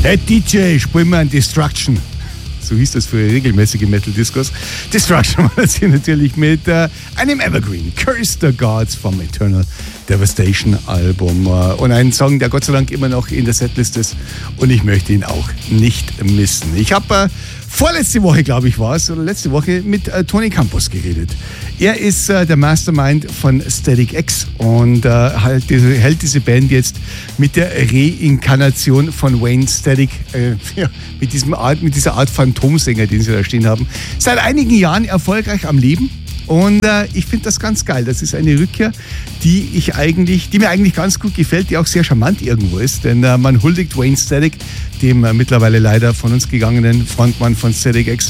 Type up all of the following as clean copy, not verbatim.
Hey DJ, spiel mir ein Destruction. So hieß das für regelmäßige Metal-Discos. Destruction war das hier natürlich mit einem Evergreen, Curse the Gods vom Eternal Devastation Album. Und ein Song, der Gott sei Dank immer noch in der Setlist ist. Und ich möchte ihn auch nicht missen. Ich habe vorletzte Woche, glaube ich, war es, oder letzte Woche mit Tony Campos geredet. Er ist der Mastermind von Static X und hält diese Band jetzt mit der Reinkarnation von Wayne Static, mit dieser Art Phantomsänger, den sie da stehen haben, seit einigen Jahren erfolgreich am Leben. Und ich finde das ganz geil. Das ist eine Rückkehr, die mir eigentlich ganz gut gefällt, die auch sehr charmant irgendwo ist. Denn man huldigt Wayne Static, dem mittlerweile leider von uns gegangenen Frontmann von Static X.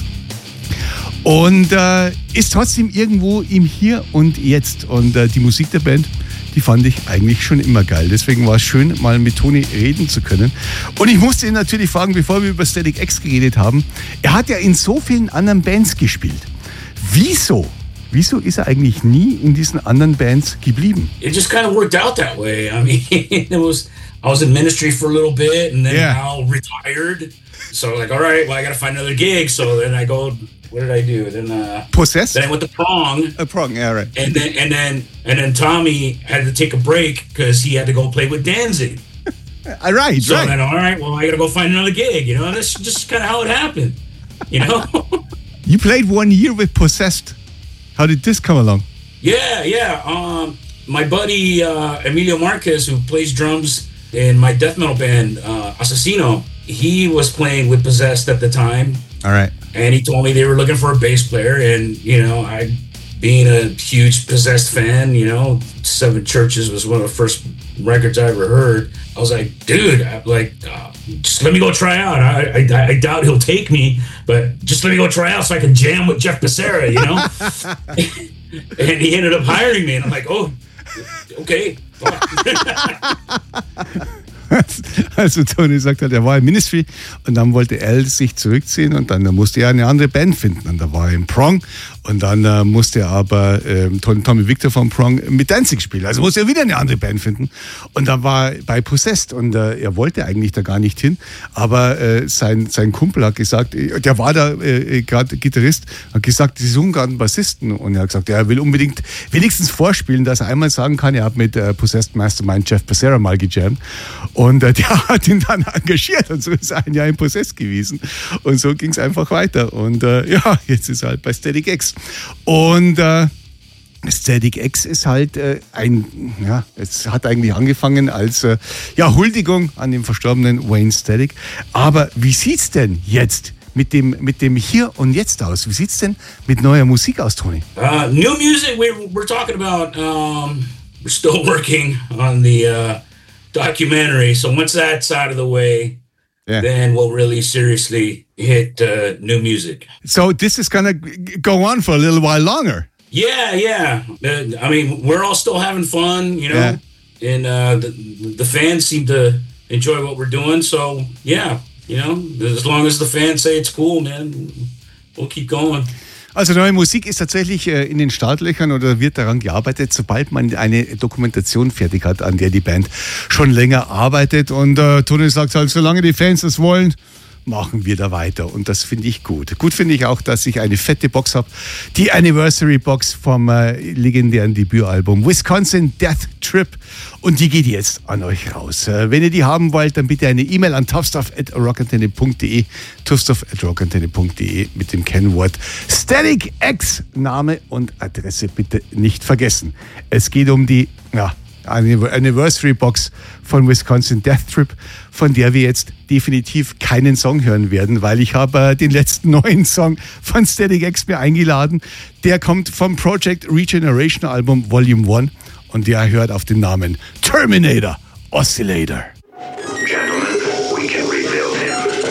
Und ist trotzdem irgendwo im Hier und Jetzt. Und die Musik der Band, die fand ich eigentlich schon immer geil. Deswegen war es schön, mal mit Toni reden zu können. Und ich musste ihn natürlich fragen, bevor wir über Static X geredet haben, er hat ja in so vielen anderen Bands gespielt. Wieso ist er eigentlich nie in diesen anderen Bands geblieben? It just kind of worked out that way. I mean, I was in ministry for a little bit, and then Al retired. So like, all right, well, I got to find another gig. So then I go, what did I do? Then Possessed. Then I went to Prong. Prong, yeah, right. And then Tommy had to take a break because he had to go play with Danzig. Right. So then, all right, well, I got to go find another gig. You know, that's just kind of how it happened. You know. You played 1 year with Possessed. How did this come along? Yeah. My buddy Emilio Marquez, who plays drums in my death metal band Assassino, he was playing with Possessed at the time. All right. And he told me they were looking for a bass player, and I, being a huge Possessed fan, Seven Churches was one of the first records I ever heard. I was like, dude, just let me go try out. I doubt he'll take me, but just let me go try out so I can jam with Jeff Becerra, And he ended up hiring me, and I'm like, oh, okay. Also Tony sagt halt, er war im Ministry und dann wollte Al sich zurückziehen und dann musste er eine andere Band finden. Und da war er im Prong und dann musste er aber Tommy Victor vom Prong mit Danzig spielen. Also musste er wieder eine andere Band finden. Und dann war er bei Possessed und er wollte eigentlich da gar nicht hin. Aber sein Kumpel hat gesagt, der war da gerade Gitarrist, hat gesagt, sie suchen gerade einen Bassisten. Und er hat gesagt, er will unbedingt wenigstens vorspielen, dass er einmal sagen kann, er hat mit Possessed Mastermind Jeff Becerra mal gejammt. Und der hat ihn dann engagiert und so ist er ein Jahr im Possessed gewesen. Und so ging es einfach weiter. Und jetzt ist er halt bei Static X. Und Static X ist halt es hat eigentlich angefangen als Huldigung an den verstorbenen Wayne Static. Aber wie sieht's denn jetzt mit dem Hier und Jetzt aus? Wie sieht's denn mit neuer Musik aus, Tony? New music, we're talking about, we're still working on the documentary. So once that's out of the way, then we'll really seriously hit new music. So this is gonna go on for a little while longer. Yeah. I mean, we're all still having fun, and the fans seem to enjoy what we're doing. So as long as the fans say it's cool, man, we'll keep going. Also neue Musik ist tatsächlich in den Startlöchern oder wird daran gearbeitet, sobald man eine Dokumentation fertig hat, an der die Band schon länger arbeitet. Und Tony sagt halt, solange die Fans das wollen, machen wir da weiter. Und das finde ich gut. Gut finde ich auch, dass ich eine fette Box habe. Die Anniversary Box vom legendären Debütalbum Wisconsin Death Trip. Und die geht jetzt an euch raus. Wenn ihr die haben wollt, dann bitte eine E-Mail an toughstuff@rockantenne.de. toughstuff@rockantenne.de mit dem Kennwort Static X. Name und Adresse bitte nicht vergessen. Es geht um die Anniversary Box von Wisconsin Death Trip, von der wir jetzt definitiv keinen Song hören werden, weil ich habe den letzten neuen Song von Static X mir eingeladen. Der kommt vom Project Regeneration Album Volume 1 und der hört auf den Namen Terminator Oscillator.